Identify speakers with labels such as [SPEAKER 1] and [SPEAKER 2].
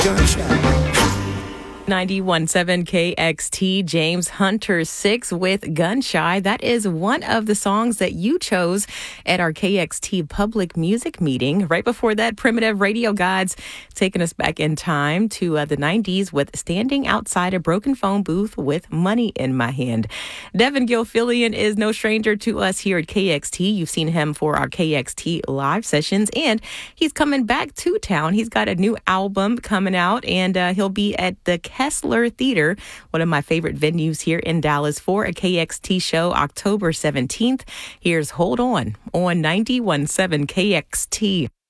[SPEAKER 1] 91.7 KXT, James Hunter 6 with Gun Shy. That is one of the songs that you chose at our KXT public music meeting. Right before that, Primitive Radio Gods taking us back in time to the 90s with Standing Outside a Broken Phone Booth with Money in My Hand. Devin Gilfillian is no stranger to us here at KXT. You've seen him for our KXT live sessions, and he's coming back to town. He's got a new album coming out, and he'll be at the Kessler Theater, one of my favorite venues here in Dallas, for a KXT show October 17th. Here's Hold On 91.7 KXT.